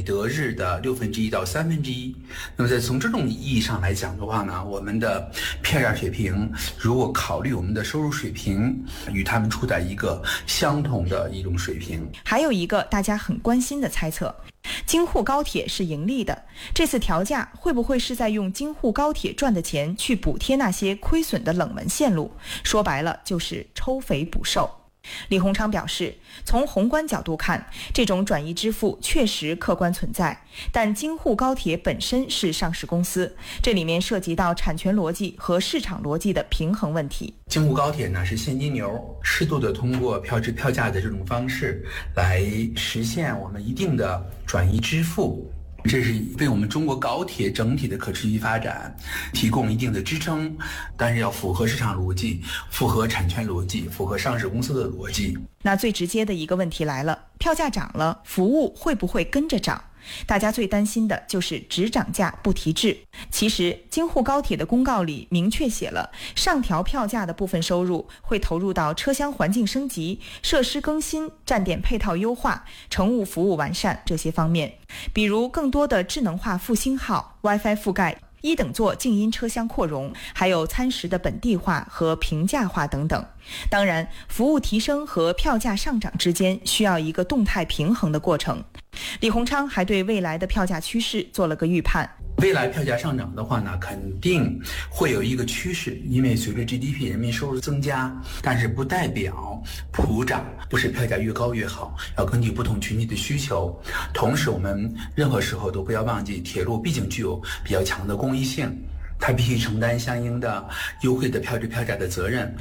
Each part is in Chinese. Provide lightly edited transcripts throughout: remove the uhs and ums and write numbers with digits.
得日的1/6到1/3。那么从这种意义上来讲的话呢，我们的票价水平如果考虑我们的收入水平，与他们处在一个相同的一种水平。 还有一个大家很关心的猜测，京沪高铁是盈利的，这次调价会不会是在用京沪高铁赚的钱去补贴那些亏损的冷门线路？说白了就是抽肥补瘦。李鸿昌表示，从宏观角度看，这种转移支付确实客观存在，但京沪高铁本身是上市公司，这里面涉及到产权逻辑和市场逻辑的平衡问题。 京沪高铁呢是现金流，适度的通过票价的这种方式来实现我们一定的转移支付，这是为我们中国高铁整体的可持续发展提供一定的支撑，但是要符合市场逻辑，符合产权逻辑，符合上市公司的逻辑。 那最直接的一个问题来了，票价涨了，服务会不会跟着涨？大家最担心的就是只涨价不提质。其实京沪高铁的公告里明确写了，上调票价的部分收入会投入到车厢环境升级、设施更新、站点配套优化、乘务服务完善这些方面，比如更多的智能化复兴号、WiFi 覆盖、1等座静音车厢扩容，还有餐食的本地化和平价化等等。当然，服务提升和票价上涨之间需要一个动态平衡的过程。李鸿昌还对未来的票价趋势做了个预判。 未来票价上涨的话呢，肯定会有一个趋势，因为随着 GDP 人民收入增加，但是不代表普涨，不是票价越高越好，要根据不同群体的需求。同时我们任何时候都不要忘记，铁路毕竟具有比较强的公益性，它必须承担相应的优惠的票价的责任。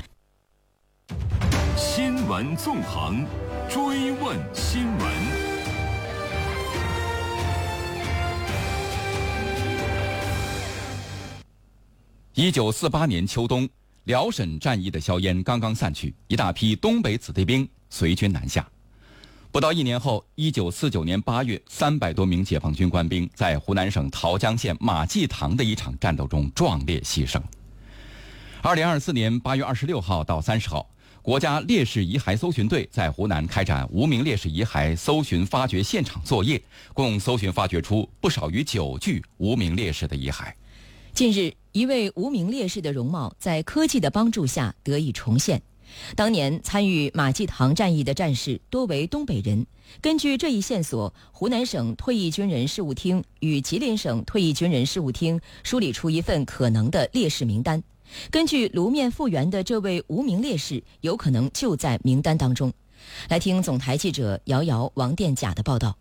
新闻纵横，追问新闻。1948年秋冬，辽沈战役的硝烟刚刚散去，一大批东北子弟兵随军南下。不到1年后，1949年8月，300多名解放军官兵在湖南省桃江县马季塘的一场战斗中壮烈牺牲。2024年8月26号到30号，国家烈士遗骸搜寻队在湖南开展无名烈士遗骸搜寻发掘现场作业，共搜寻发掘出不少于9具无名烈士的遗骸。 近日，一位无名烈士的容貌在科技的帮助下得以重现。当年参与马季塘战役的战士多为东北人。根据这一线索，湖南省退役军人事务厅与吉林省退役军人事务厅梳理出一份可能的烈士名单。根据颅面复原的这位无名烈士，有可能就在名单当中。来听总台记者姚瑶、王殿甲的报道。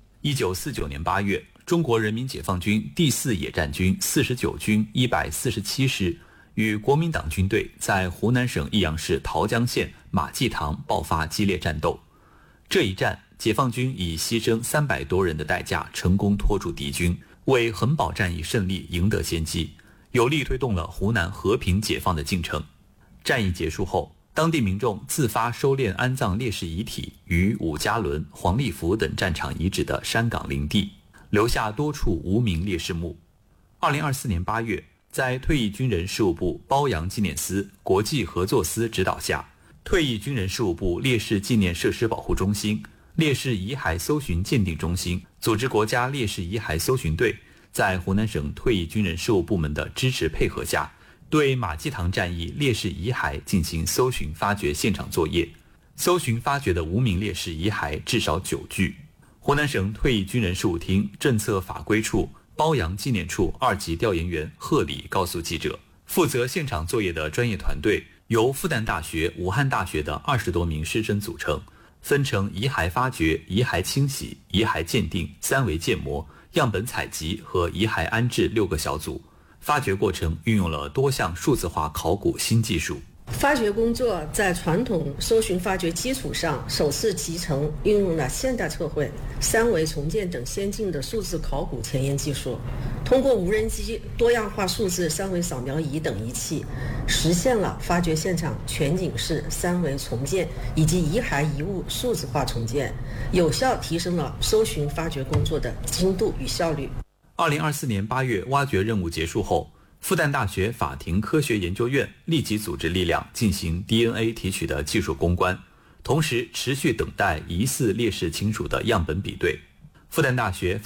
1949年8月，中国人民解放军第4野战军49军147师与国民党军队在湖南省益阳市桃江县马季塘爆发激烈战斗。这一战，解放军以牺牲300多人的代价成功拖住敌军，为衡宝战役胜利赢得先机，有力推动了湖南和平解放的进程。战役结束后，当地民众自发收敛安葬烈士遗体于伍家仑、黄立福等战场遗址的山岗林地，留下多处无名烈士墓。2024年8月，在退役军人事务部褒扬纪念司国际合作司指导下，退役军人事务部烈士纪念设施保护中心、烈士遗骸搜寻鉴定中心组织国家烈士遗骸搜寻队，在湖南省退役军人事务部门的支持配合下，对马季塘战役烈士遗骸进行搜寻发掘现场作业。搜寻发掘的无名烈士遗骸至少9具。湖南省退役军人事务厅政策法规处褒扬纪念处2级调研员贺礼告诉记者，负责现场作业的专业团队由复旦大学、武汉大学的20多名师生组成，分成遗骸发掘、遗骸清洗、遗骸鉴定、3维建模、样本采集和遗骸安置6个小组。发掘过程运用了多项数字化考古新技术。 发掘工作在传统搜寻发掘基础上首次集成运用了现代测绘、3维重建等先进的数字考古前沿技术，通过无人机、多样化数字3维扫描仪等仪器，实现了发掘现场全景式3维重建以及遗骸遗物数字化重建，有效提升了搜寻发掘工作的精度与效率。 2024年8月挖掘任务结束后，复旦大学法庭科学研究院立即组织力量进行 DNA 提取的技术攻关，同时持续等待疑似烈士亲属的样本比对。复旦大学